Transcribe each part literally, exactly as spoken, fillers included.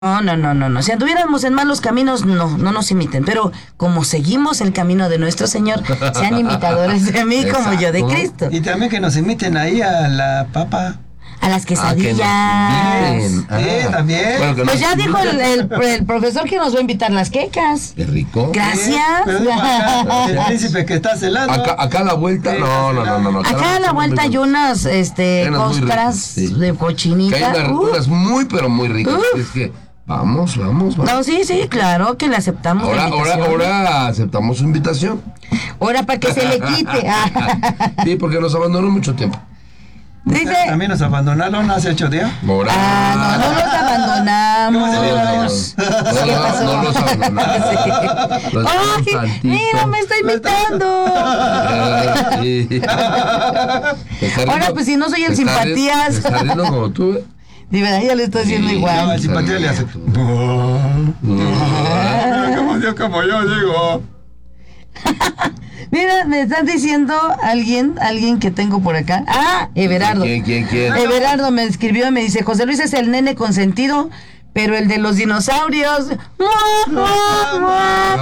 No, no, no, no, no. Si anduviéramos en malos caminos, no, no nos imiten. Pero como seguimos el camino de nuestro Señor, sean imitadores de mí como yo de Cristo. Y también que nos imiten ahí a la papa. A las quesadillas. Ah, sí, también. Bueno, pues ya dijo el, el, el profesor que nos va a invitar las quecas. Qué rico. Gracias. Sí, acá, el príncipe que está celando. Acá, acá a la vuelta, no, no, no, no. no acá, acá a la vuelta hay unas este, costras sí. de cochinita. Que hay unas, uh. unas muy, pero muy ricas. Uh. Es que vamos, vamos, vamos. No, sí, sí, claro que le aceptamos ahora, la invitación. Ahora, ahora aceptamos su invitación. Ahora para que se le quite. Sí, porque nos abandonó mucho tiempo. Dice, ¿también nos abandonaron hace ocho días? Ahora. Ah, no, no los abandonamos. No, no, no, no los abandonamos. Los ¡ay! ¡Mira, me está imitando! Sí. Ahora, pues si no soy el simpatías. Se está riendo como tú, ¿eh? De verdad, ya le estoy haciendo Sí, igual. No, el simpatías le hace. Como yo, como yo digo. Mira, me están diciendo alguien, alguien que tengo por acá. Ah, Everardo. ¿Quién, quién, quién? Everardo me escribió y me dice, José Luis es el nene consentido, pero el de los dinosaurios. ¡Mua, mua, mua,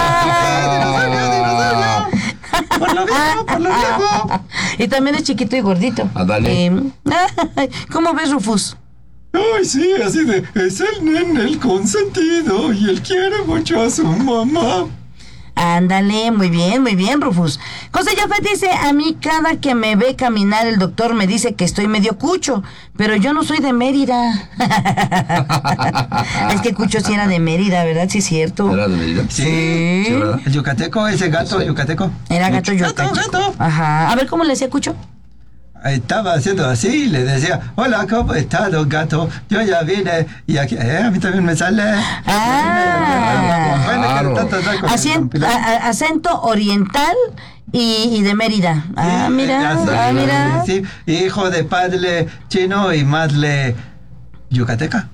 mua! Por lo viejo, por lo viejo. Y también es chiquito y gordito. Ah, dale. Eh, ¿cómo ves, Rufus? Ay, sí, así de, es el nene el consentido y él quiere mucho a su mamá. Ándale, muy bien, muy bien, Rufus. José Jafet dice, a mí cada que me ve caminar el doctor me dice que estoy medio cucho, pero yo no soy de Mérida. Es que Cucho sí era de Mérida, ¿verdad? Sí, es cierto. ¿Era de Mérida? Sí. Sí. ¿verdad? El yucateco, ese gato Sí. yucateco. Era gato yucateco. Gato, gato. Ajá. A ver, ¿cómo le decía Cucho? Estaba haciendo así y le decía, hola, ¿cómo estás, don gato? Yo ya vine y aquí, eh, a mí también me sale. Ah. Claro. Acien- a- a- acento oriental y, y de Mérida. Ah, Sí, mira, así, ah, mira. Sí, hijo de padre chino y madre yucateca.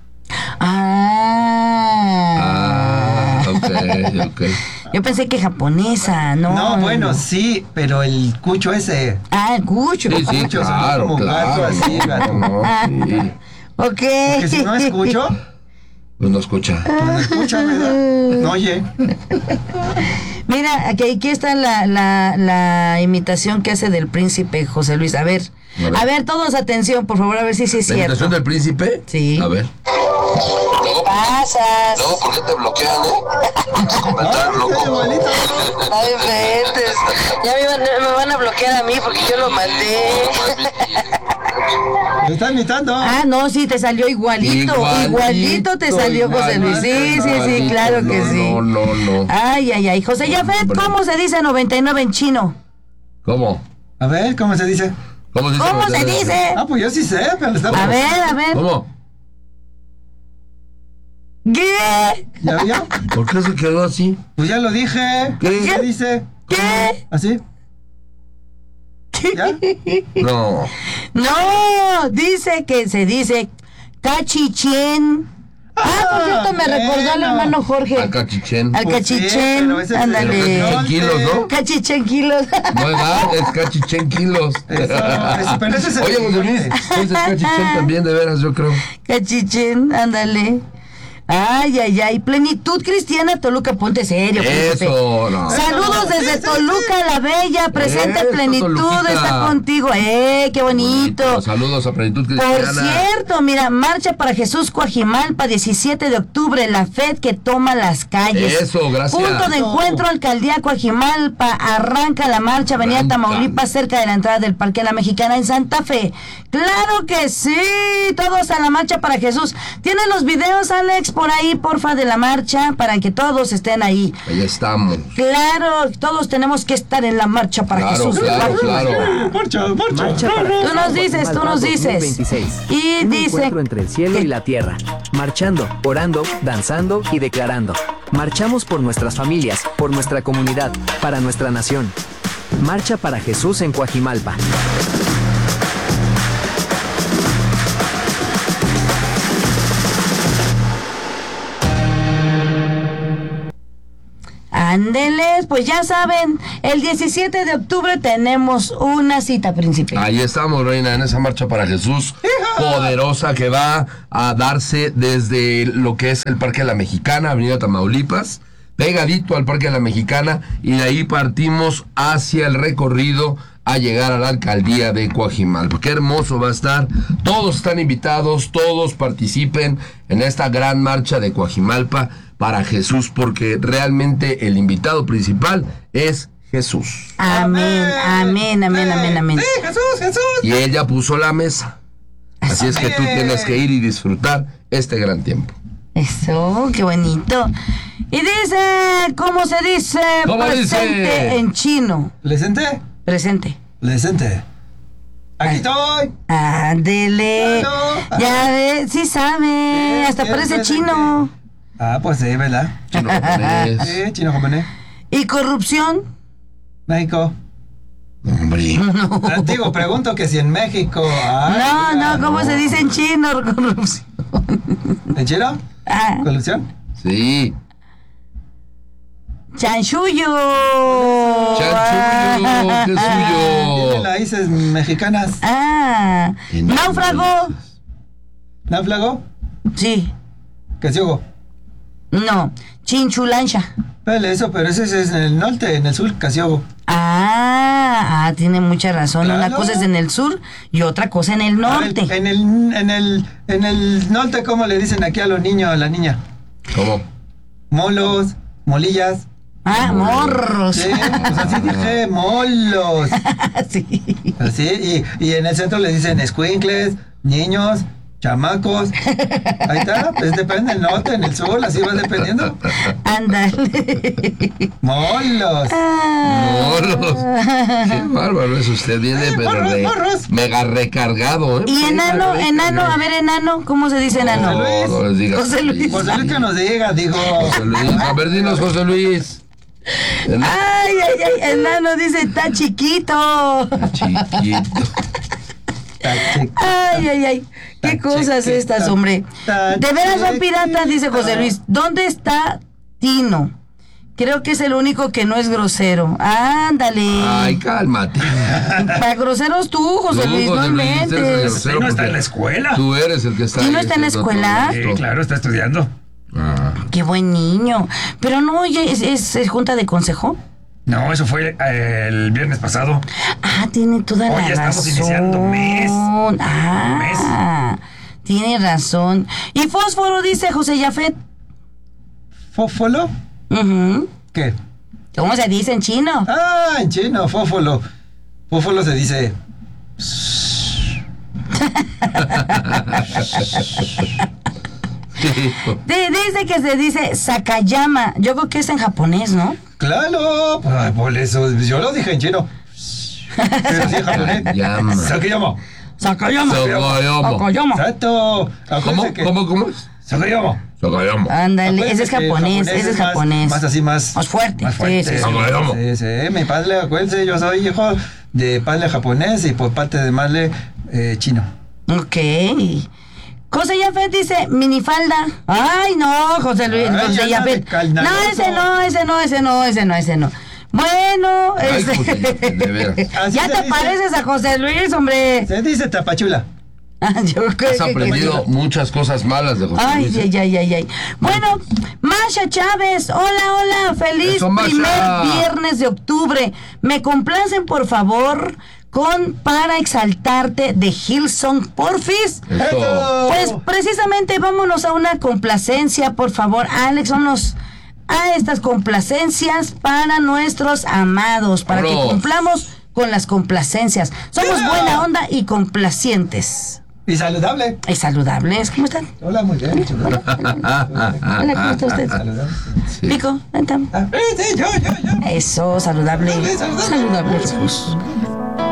Ah. Ah, ok, ok. Yo pensé que japonesa, ¿no? No, bueno, sí, pero el cucho ese. Ah, el Cucho. Sí, sí, Cucho, sonó claro, como claro. gato, así, gato. No, sí. Ok. Porque si no escucho, Pues no escucha. pues no escucha, ¿verdad? No oye. Mira, aquí, aquí está la, la, la imitación que hace del príncipe José Luis. A ver, A ver. a ver, todos atención, por favor, a ver si sí es ¿La cierto. imitación del príncipe? Sí. A ver. Pasas. Luego, ¿por qué te bloquean, eh? Comentario Ay, loco. igualito. Ay, ventes. Ya me, van- me van a bloquear a mí porque yo lo mandé. Me está imitando. Ah, no, sí, te salió igualito. Igualito, Igualito, te salió José Luis. Sí, sí, sí, igualito. claro que No, sí. No, no, no. Ay, ay, ay. José Jafet, Hombre. ¿cómo se dice noventa y nueve en chino? ¿Cómo? A ver, ¿cómo se dice? ¿Cómo se dice? ¿Cómo se dice? Ah, pues yo sí sé, pero le está... A ver, a ver. ¿Cómo? ¿Qué? ¿Ya vio? ¿Por qué se quedó así? Pues ya lo dije. ¿Qué? ¿Qué dice? ¿Qué? ¿Así? ¿Ya? No. No, dice que se dice cachichén. Ah, por cierto, me bueno. recordó al hermano Jorge. Acá chichen. Al Pues sí, cachichén, pero ese es el ándale. Cachichén kilos, ¿no? Cachichén kilos. No es nada, es cachichen kilos. Eso, eso, pero ese es el... Oye, José Luis, ese es cachichen también, de veras, yo creo. Cachichén, ándale. Ay, ay, ay. Plenitud Cristiana Toluca, ponte serio. príncipe. Eso, no. Saludos desde Toluca la Bella, presente Eso, Plenitud, Toluquita. está contigo. ¡Eh, qué bonito! Saludos a Plenitud Por Cristiana. cierto, mira, Marcha para Jesús Coajimalpa, diecisiete de octubre, la F E D que toma las calles. Eso, gracias. Punto de encuentro, Alcaldía Coajimalpa, arranca la marcha, Avenida Arranca. Tamaulipas, cerca de la entrada del Parque La Mexicana en Santa Fe. ¡Claro que sí! Todos a la Marcha para Jesús. ¿Tienen los videos, Alex, por ahí, porfa, de la marcha, para que todos estén ahí? Ahí estamos. Claro, todos tenemos que estar en la Marcha para Claro, Jesús. claro, claro. Marcha, marcha. Marcha para Tú Jesús nos dices, tú nos Guajimalpa dices. dos mil veintiséis. Y Un dice encuentro entre el cielo que- y la tierra, marchando, orando, danzando y declarando. Marchamos por nuestras familias, por nuestra comunidad, para nuestra nación. Marcha para Jesús en Coajimalpa. Ándeles, pues ya saben, el diecisiete de octubre tenemos una cita, príncipe. Ahí estamos, reina, en esa marcha para Jesús poderosa que va a darse desde lo que es el Parque de la Mexicana, Avenida Tamaulipas, pegadito al Parque de la Mexicana, y de ahí partimos hacia el recorrido a llegar a la alcaldía de Coajimalpa. Qué hermoso va a estar. Todos están invitados, todos participen en esta gran marcha de Coajimalpa para Jesús, porque realmente el invitado principal es Jesús. Amén, amén, amén, amén, amén. Sí, Jesús, Jesús. Y ella puso la mesa. Así es que tú tienes que ir y disfrutar este gran tiempo. Eso, qué bonito. Y dice, ¿cómo se dice? ¿Cómo presente dice? en chino. ¿Le senté? Presente. Le senté. Aquí estoy. Ándele. Claro. Ya ves, sí sabe. Sí, Hasta sí, parece presente. chino. Ah, pues sí, ¿verdad? Chino japonés. Sí, chino japonés. ¿Y corrupción? México. Hombre. Ah, Digo, pregunto que si en México. Ay, No, mira. no, ¿cómo se dice en chino? Corrupción. ¿En chino? Ah, ¿Colusión? Sí. chanchullo. Chanchullo, qué suyo. Tiene raíces mexicanas. Ah, náufrago. ¿Náufrago? Sí. ¿Qué se hago? No, chinchulancha. Pele, eso, pero ese es en el norte, en el sur, Casiogo. Ah, ah, tiene mucha razón. Una Claro. cosa es en el sur y otra cosa en el norte. En el, en el, en el norte, ¿cómo le dicen aquí a los niños, a la niña? ¿Cómo? Molos, molillas. Ah, morros. Sí, pues así dije, molos. Sí. Así, y, y en el centro le dicen escuincles, niños, chamacos. Ahí está, pues depende del norte, en el sur, así va dependiendo. Ándale. Molos. Morros. Qué bárbaro es usted. Viene, pero morros, re- morros. mega recargado, ¿eh? Y enano, Mega enano, a ver, enano, ¿cómo se dice enano? José Luis. No, no les digas. José Luis. José Luis que nos diga, digo. José Luis. A ver, dinos, José Luis. Ay, ay, ay, enano dice, está chiquito. Chiquito. Ay, ay, ay. Qué Está cosas chiquito, estas, hombre. está De veras son piratas, dice José chiquito. Luis. ¿Dónde está Tino? Creo que es el único que no es grosero. Ándale. Ay, cálmate. Para groseros tú, José Tú, Luis, no José Luis, eres el inventes. grosero no está porque en la escuela. Tú eres el que está ¿Sí no ahí está en la haciendo escuela? todo Sí, esto. claro, está estudiando. Ah. Qué buen niño. Pero no, oye, ¿es, es, es junta de consejo? No, eso fue eh, el viernes pasado. Ah, tiene toda la Oye, estamos razón. iniciando mes. Ah, tiene razón. Y fósforo, dice José Yafet. ¿Fófolo? Ujú. ¿Qué? ¿Cómo se dice en chino? Ah, en chino, fófolo. Fófolo se dice. De- dice que se dice Sakayama. Yo creo que es en japonés, ¿no? Claro, pues, por eso yo lo dije en chino. Pero sí en japonés. Llama. Sakayama. Sakayama. Sakayama. Sakayama. Exacto. ¿Cómo? Acuérdense que- ¿Cómo? ¿Cómo es? Sakayama. Sakayama. Ándale, Acuérdense ese es que el japonés, ese es más- japonés. Más así, más. Más fuerte, Más sí, fuerte. sí, sí. Sakayama. Sí, sí. Mi padre, acuérdense, yo soy hijo de padre japonés y por parte de madre eh, chino. Ok. José Yafet dice minifalda. Ay, no, José Luis, Ay, José ya Yafet. de calnaroso. No, ese no, ese no, ese no, ese no, ese no. Bueno, Ay, este- José Yafet, de veras. Así ya se te dice. pareces a José Luis, hombre. Se dice tapachula. Ah, yo creo Has que- aprendido muchas cosas malas de José Ay, Luis. ¿eh? ay, ay, ay, ay. Bueno, Masha Chávez, hola, hola, feliz Eso, Masha. primer viernes de octubre. Me complacen, por favor, con Para Exaltarte de Hillsong, porfis. Eso. Pues precisamente vámonos a una complacencia, por favor, Alex, vámonos a estas complacencias para nuestros amados, para que Vámonos. cumplamos con las complacencias. Somos ¡Yeah! buena onda y complacientes. Y saludable. Y saludables, ¿cómo están? Hola, muy bien. mucho gusto. Hola, ¿cómo está usted? Saludable. Pico, ven, tam. Ah, sí, sí, yo, yo, yo. Eso, saludable. Saludable, saludable. Saludable, Jesús.